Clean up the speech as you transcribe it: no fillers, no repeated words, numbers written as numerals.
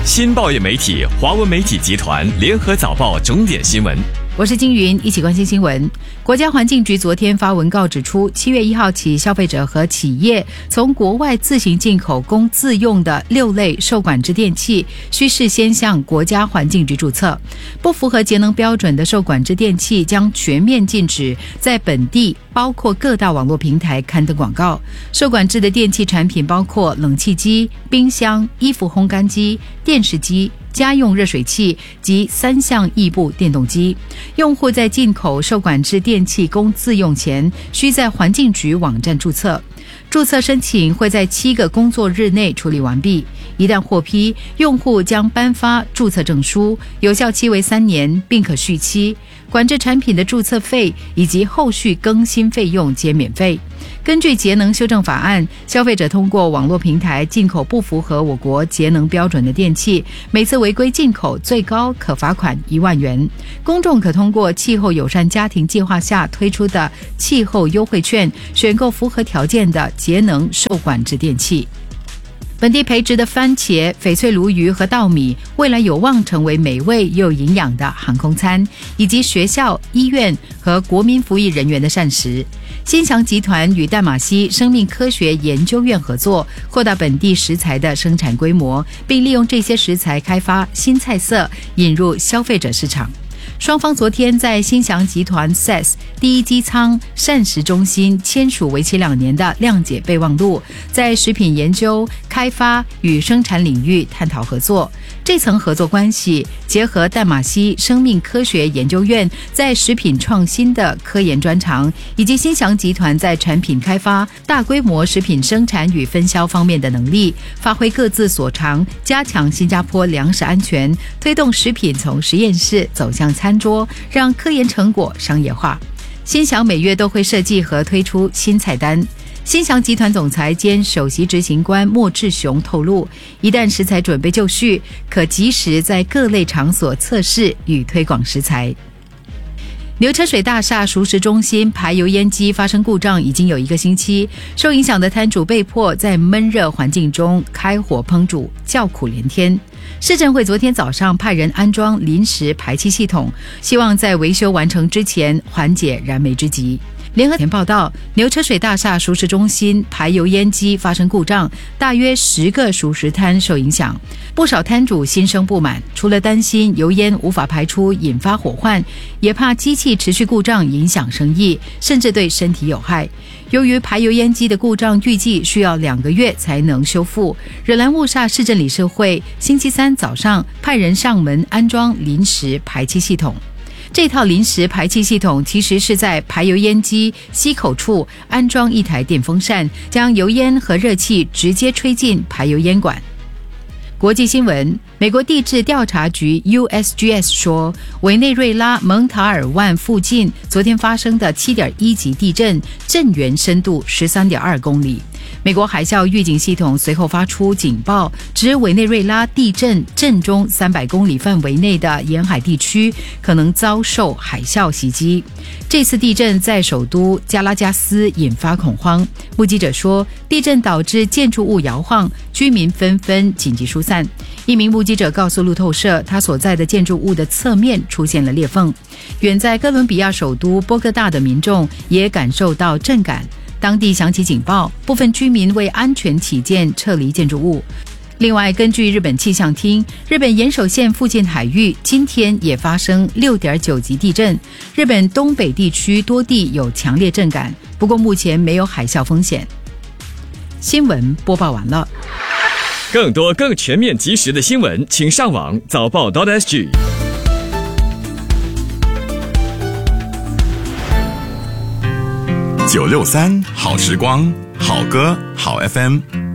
新报业媒体华文媒体集团联合早报重点新闻。 我是金云，一起关心新闻。国家环境局昨天发文告指出，7月1号起，消费者和企业从国外自行进口供自用的6类受管制电器，需事先向国家环境局注册。不符合节能标准的受管制电器将全面禁止在本地包括各大网络平台刊登广告。受管制的电器产品包括冷气机、冰箱、衣服烘干机、电视机、家用热水器及3项异步电动机。用户在进口受管制电器供自用前，需在环境局网站注册。注册申请会在7个工作日内处理完毕。一旦获批，用户将颁发注册证书，有效期为3年，并可续期。管制产品的注册费以及后续更新费用皆免费。根据节能修正法案，消费者通过网络平台进口不符合我国节能标准的电器，每次违规进口最高可罚款1万元。公众可通过气候友善家庭计划下推出的气候优惠券，选购符合条件的节能受管制电器。本地培植的番茄、翡翠鲈鱼和稻米未来有望成为美味又有营养的航空餐，以及学校、医院和国民服役人员的膳食。新翔集团与淡马锡生命科学研究院合作，扩大本地食材的生产规模，并利用这些食材开发新菜色，引入消费者市场。双方昨天在新翔集团 SES 第一机舱膳食中心签署为期2年的谅解备忘录，在食品研究、开发与生产领域探讨合作。这层合作关系结合淡马锡生命科学研究院在食品创新的科研专长，以及新翔集团在产品开发、大规模食品生产与分销方面的能力，发挥各自所长，加强新加坡粮食安全，推动食品从实验室走向餐桌，让科研成果商业化。新翔每月都会设计和推出新菜单。新翔集团总裁兼首席执行官莫志雄透露，一旦食材准备就绪，可及时在各类场所测试与推广食材。牛车水大厦熟食中心排油烟机发生故障已经有1个星期，受影响的摊主被迫在闷热环境中开火烹煮，叫苦连天。市政会昨天早上派人安装临时排气系统，希望在维修完成之前缓解燃眉之急。联合前报道，牛车水大厦熟食中心排油烟机发生故障，大约10个熟食摊受影响。不少摊主心生不满，除了担心油烟无法排出引发火患，也怕机器持续故障影响生意，甚至对身体有害。由于排油烟机的故障预计需要2个月才能修复，惹来雾煞市政理事会星期3早上派人上门安装临时排气系统。这套临时排气系统其实是在排油烟机吸口处安装一台电风扇，将油烟和热气直接吹进排油烟管。国际新闻，美国地质调查局 USGS 说，委内瑞拉蒙塔尔湾附近昨天发生的 7.1 级地震，震源深度 13.2 公里。美国海啸预警系统随后发出警报，指委内瑞拉地震震中300公里范围内的沿海地区可能遭受海啸袭击。这次地震在首都加拉加斯引发恐慌，目击者说，地震导致建筑物摇晃，居民纷纷紧急疏散。一名目击者告诉路透社，他所在的建筑物的侧面出现了裂缝。远在哥伦比亚首都波哥大的民众也感受到震感，当地响起警报，部分居民为安全起见撤离建筑物。另外，根据日本气象厅，日本岩手县附近海域今天也发生 6.9 级地震，日本东北地区多地有强烈震感，不过目前没有海啸风险。新闻播报完了。 更多更全面及时的新闻，请上网早报 .sg。 963好时光，好歌好 FM。